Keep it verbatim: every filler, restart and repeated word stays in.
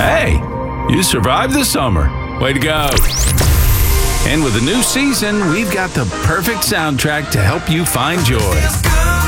Hey, you survived the summer. Way to go. And with a new season, we've got the perfect soundtrack to help you find joy.